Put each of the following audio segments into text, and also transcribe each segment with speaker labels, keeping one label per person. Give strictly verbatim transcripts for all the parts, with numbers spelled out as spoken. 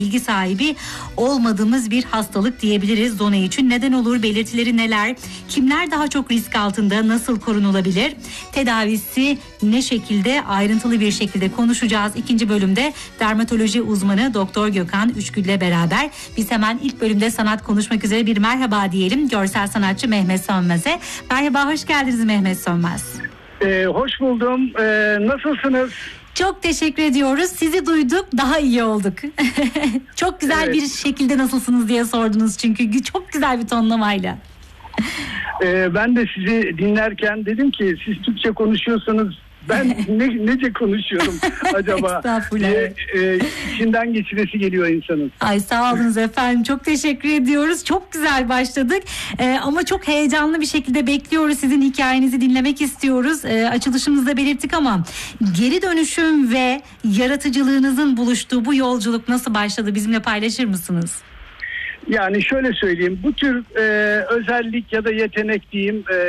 Speaker 1: bilgi sahibi olmadığımız bir hastalık diyebiliriz zona için. Neden olur? Belirtileri neler? Kimler daha çok risk altında? Nasıl korunulabilir? Tedavisi ne şekilde? Ayrıntılı bir şekilde konuşacağız. İkinci bölümde dermatoloji uzmanı Doktor Gökhan Üçgül'le beraber. Biz hemen ilk bölümde sanat konuşmak üzere bir merhaba diyelim. Görsel sanatçı Mehmet Sönmez'e. Merhaba, hoş geldiniz Mehmet Sönmez.
Speaker 2: Ee, hoş buldum. Ee, nasılsınız?
Speaker 1: Çok teşekkür ediyoruz. Sizi duyduk, daha iyi olduk. Çok güzel evet. Bir şekilde nasılsınız diye sordunuz çünkü çok güzel bir tonlamayla.
Speaker 2: Ee, ben de sizi dinlerken dedim ki siz Türkçe konuşuyorsanız ben ne, nece konuşuyorum acaba?
Speaker 1: Estağfurullah.
Speaker 2: Diye, e, içinden geçiresi geliyor insanın.
Speaker 1: Ay sağ olunuz efendim. Çok teşekkür ediyoruz. Çok güzel başladık. Ee, ama çok heyecanlı bir şekilde bekliyoruz. Sizin hikayenizi dinlemek istiyoruz. Ee, açılışımızda belirttik ama geri dönüşüm ve yaratıcılığınızın buluştuğu bu yolculuk nasıl başladı? Bizimle paylaşır mısınız?
Speaker 2: Yani şöyle söyleyeyim. Bu tür e, özellik ya da yetenek diyeyim... E,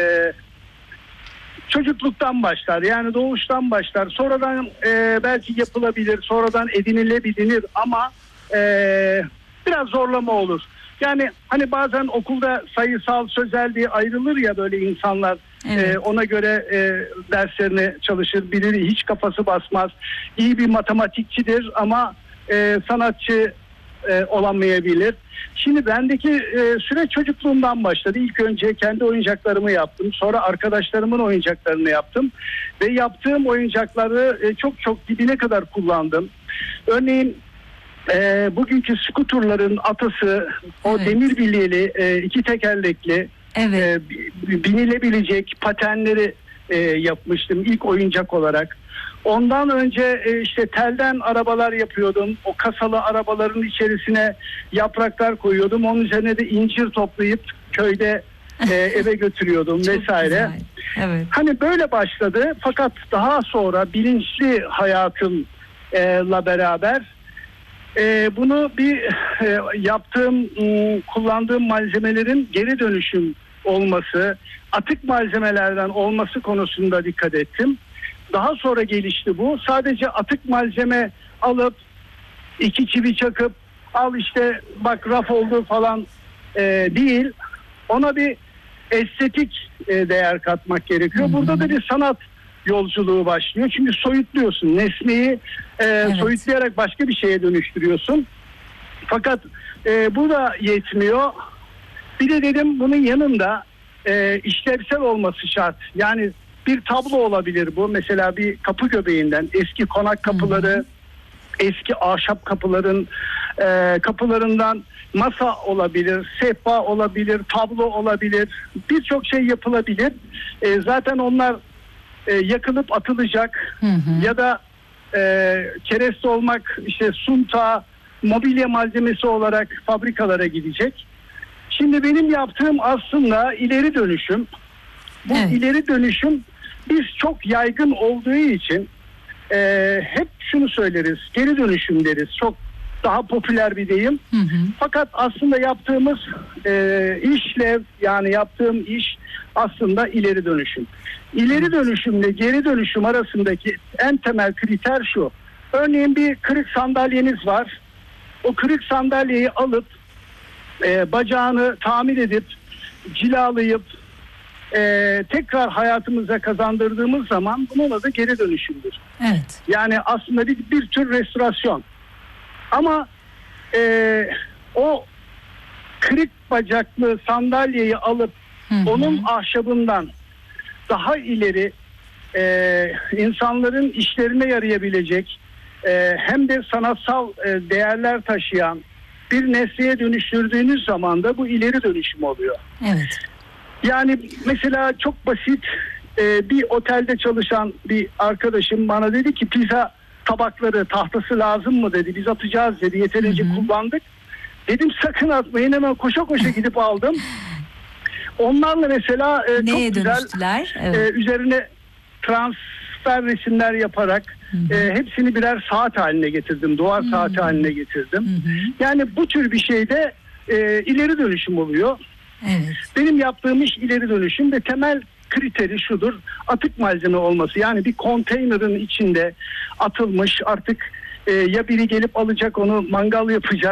Speaker 2: çocukluktan başlar, yani doğuştan başlar. Sonradan e, belki yapılabilir, sonradan edinilebilir ama e, biraz zorlama olur. Yani hani bazen okulda sayısal, sözel diye ayrılır ya böyle insanlar. Evet. E, ona göre e, derslerine çalışır, biri hiç kafası basmaz. İyi bir matematikçidir ama e, sanatçı e, olamayabilir. Şimdi bendeki e, süreç çocukluğumdan başladı. İlk önce kendi oyuncaklarımı yaptım. Sonra arkadaşlarımın oyuncaklarını yaptım. Ve yaptığım oyuncakları e, çok çok dibine kadar kullandım. Örneğin e, bugünkü skuturların atası, o evet. demir bilyeli, e, iki tekerlekli, evet. e, binilebilecek patenleri e, yapmıştım ilk oyuncak olarak. Ondan önce e, işte telden arabalar yapıyordum. O kasalı arabaların içerisine yapraklar koyuyordum. Onun üzerine de incir toplayıp köyde e, eve götürüyordum vesaire. Evet. Hani böyle başladı. Fakat daha sonra bilinçli hayatımla beraber e, bunu bir e, yaptığım, kullandığım malzemelerin geri dönüşüm olması, atık malzemelerden olması konusunda dikkat ettim. Daha sonra gelişti bu. Sadece atık malzeme alıp iki çivi çakıp al işte bak raf oldu falan e, değil. Ona bir estetik e, değer katmak gerekiyor. Hı-hı. Burada da bir sanat yolculuğu başlıyor. Çünkü soyutluyorsun. Nesneyi e, evet. soyutlayarak başka bir şeye dönüştürüyorsun. Fakat e, bu da yetmiyor. Bir de dedim bunun yanında e, işlevsel olması şart. Yani bir tablo olabilir bu. Mesela bir kapı göbeğinden eski konak kapıları, hmm. eski ahşap kapıların e, kapılarından masa olabilir, sehpa olabilir, tablo olabilir. Birçok şey yapılabilir. E, zaten onlar e, yakılıp atılacak hmm. ya da e, kereste olmak, işte sunta, mobilya malzemesi olarak fabrikalara gidecek. Şimdi benim yaptığım aslında ileri dönüşüm. Bu evet. ileri dönüşüm biz çok yaygın olduğu için e, hep şunu söyleriz, geri dönüşüm deriz. Çok daha popüler bir deyim. Hı hı. Fakat aslında yaptığımız e, işlev, yani yaptığım iş aslında ileri dönüşüm. İleri evet. dönüşümle geri dönüşüm arasındaki en temel kriter şu. Örneğin bir kırık sandalyeniz var. O kırık sandalyeyi alıp e, bacağını tamir edip cilalayıp Ee, tekrar hayatımıza kazandırdığımız zaman bunun adı geri dönüşümdür. Evet. Yani aslında bir, bir tür restorasyon. Ama e, o kırık bacaklı sandalyeyi alıp hı hı. onun ahşabından daha ileri e, insanların işlerine yarayabilecek e, hem de sanatsal e, değerler taşıyan bir nesneye dönüştürdüğünüz zaman da bu ileri dönüşüm oluyor. Evet. Yani mesela çok basit e, bir otelde çalışan bir arkadaşım bana dedi ki pizza tabakları tahtası lazım mı dedi. Biz atacağız dedi. Yeterince hı hı. kullandık. Dedim sakın atmayın, hemen koşa koşa gidip aldım. Onlarla mesela e, çok güzel evet. e, üzerine transfer resimler yaparak hı hı. E, hepsini birer saat haline getirdim. Duvar hı hı. saati haline getirdim. Hı hı. Yani bu tür bir şeyde e, ileri dönüşüm oluyor. Evet. Benim yaptığım iş ileri dönüşüm ve temel kriteri şudur: atık malzeme olması. Yani bir konteynerin içinde atılmış, artık e, ya biri gelip alacak onu, mangal yapacak.